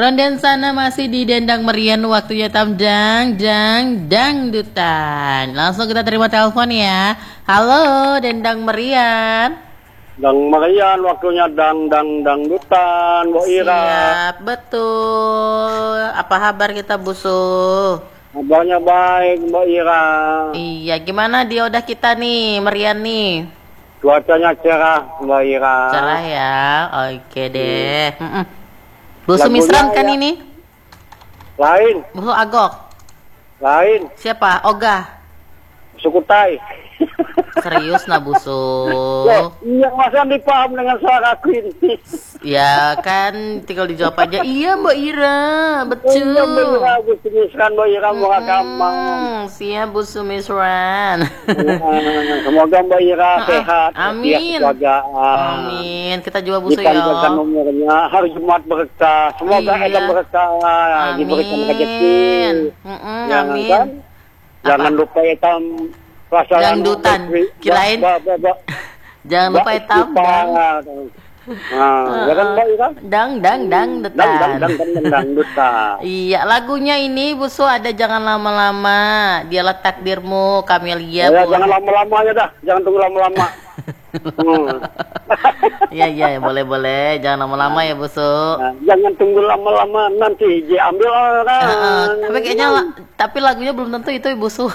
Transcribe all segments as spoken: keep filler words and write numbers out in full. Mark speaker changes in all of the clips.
Speaker 1: Kerondian sana masih di Dendang Merian, waktunya tam dang dang dangdutan. Langsung kita terima telepon ya. Halo Dendang Merian.
Speaker 2: Dang Merian, waktunya dang dang dangdutan, Bu Ira.
Speaker 1: Siap, betul. Apa kabar kita Busu?
Speaker 2: Kabarnya baik, Mbak Ira.
Speaker 1: Iya, gimana di Odah kita nih, Merian nih?
Speaker 2: Cuacanya cerah, Mbak Ira.
Speaker 1: Cerah ya, oke deh. Hmm. Busu
Speaker 2: Lagunya
Speaker 1: Misran kan
Speaker 2: ya.
Speaker 1: ini?
Speaker 2: Lain,
Speaker 1: Busu Agok.
Speaker 2: lain,
Speaker 1: Siapa? Oga.
Speaker 2: Sukutai.
Speaker 1: Serius nah Busu?
Speaker 2: Loh, iya masa dipaham dengan suara aku ini.
Speaker 1: Ya kan, tinggal dijawab aja. Iya Mbak Ira, betul.
Speaker 2: Iya, Mbak Ira, aku semiskan Mbak Ira mau agama.
Speaker 1: Hmm, siap Bu Sumisran.
Speaker 2: Semoga Mbak Ira sehat.
Speaker 1: Amin.
Speaker 2: Keluargaan.
Speaker 1: Amin. Kita juga Bu Su ya.
Speaker 2: Dipanjangkan umurnya, hari Jumat berkah. Semoga
Speaker 1: Iya.
Speaker 2: ada berkah, diberikan rezeki.
Speaker 1: Mm-mm,
Speaker 2: Jangan
Speaker 1: amin.
Speaker 2: kan? Jangan lupa etam pasaran
Speaker 1: Dangdutan. Kirain.
Speaker 2: Ba- ba- ba-
Speaker 1: Jangan lupa
Speaker 2: ba-
Speaker 1: etam.
Speaker 2: istighfar. Nah, ya kan Mbak Ira?
Speaker 1: Dang dang dang
Speaker 2: Dang dang
Speaker 1: detan.
Speaker 2: dang dang dang dangdutan.
Speaker 1: Iya, lagunya ini Bu Su ada Jangan Lama-Lama. Dialah Takdirmu, Kamelia.
Speaker 2: Ya,
Speaker 1: Bu.
Speaker 2: jangan lama-lama aja dah, jangan tunggu lama-lama. Hmm.
Speaker 1: Iya iya boleh boleh, jangan lama-lama ya Bu Su.
Speaker 2: Nah, jangan tunggu lama-lama, nanti diambil orang.
Speaker 1: Heeh, tapi kayaknya la- tapi lagunya belum tentu itu Ibu Su.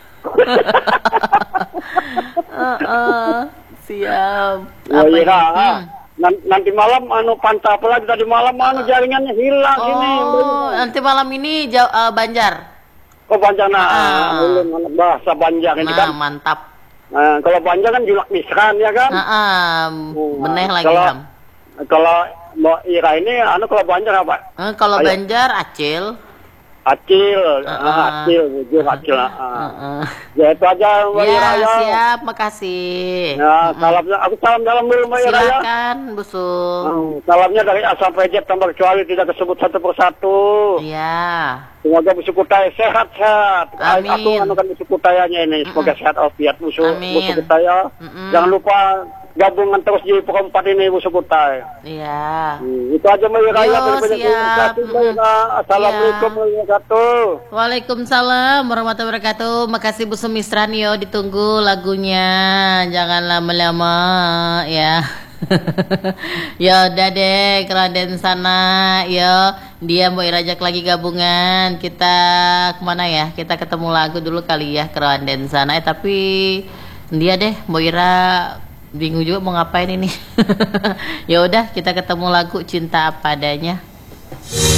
Speaker 1: Heeh, siap.
Speaker 2: Oh,
Speaker 1: Apa
Speaker 2: iya,
Speaker 1: ini?
Speaker 2: ah.
Speaker 1: Hmm.
Speaker 2: Nan- nanti malam anu pantau apa lagi tadi malam anu jaringannya hilang ini.
Speaker 1: Oh, nanti malam ini Jaw- eh, Banjar.
Speaker 2: Oh Banjana,
Speaker 1: Ah.
Speaker 2: ulun anak bahasa Banjar ini
Speaker 1: Nah,
Speaker 2: kan.
Speaker 1: mantap.
Speaker 2: Nah, kalau Banjar kan julak misran ya kan.
Speaker 1: Heeh,
Speaker 2: Oh,
Speaker 1: beneh lagi
Speaker 2: kalau-
Speaker 1: Ham.
Speaker 2: Kalau Mbak Ira ini anu kalau Banjar apa?
Speaker 1: Eh, kalau
Speaker 2: Ayo.
Speaker 1: Banjar Acil.
Speaker 2: Acil,
Speaker 1: Ah,
Speaker 2: ah,
Speaker 1: ah.
Speaker 2: acil, bujur acil. ah.
Speaker 1: Heeh.
Speaker 2: Ya itu aja Mbak
Speaker 1: Ya,
Speaker 2: Ira ya.
Speaker 1: siap, makasih.
Speaker 2: Ya, salamnya aku salam dalam dulu Mbak Ira ya.
Speaker 1: Silakan, Bu Su.
Speaker 2: Hmm, salamnya dari A sampai Z tanpa kecuali tidak disebut satu persatu.
Speaker 1: Iya.
Speaker 2: Semoga Bu Sukutai sehat-sehat.
Speaker 1: Amin.
Speaker 2: Aku anu kan Bu Sukutayanya ini semoga sehat afiat Bu Su-
Speaker 1: Amin.
Speaker 2: Bu Sukutaya.
Speaker 1: Mm-mm.
Speaker 2: Jangan lupa gabungan terus di perempat ini Bu Sukutai.
Speaker 1: Iya.
Speaker 2: Hmm, itu aja Mbak Ira ya.
Speaker 1: Yo,
Speaker 2: Banyak-banyak
Speaker 1: siap.
Speaker 2: terima kasih, Mbak Ira. Assalamualaikum
Speaker 1: Iya.
Speaker 2: warahmatullahi wabarakatuh.
Speaker 1: Waalaikumsalam warahmatullahi wabarakatuh. Makasih Bu Sumisran yo, ditunggu lagunya. Jangan lama-lama ya. Ya udah deh, Keraden sana yo. Dia mau irajak lagi gabungan. Kita kemana ya? Kita ketemu lagu dulu kali ya, Keraden sana. Eh tapi dia deh, Mbak Ira bingung juga mau ngapain ini. Ya udah, kita ketemu lagu Cinta Apa Adanya.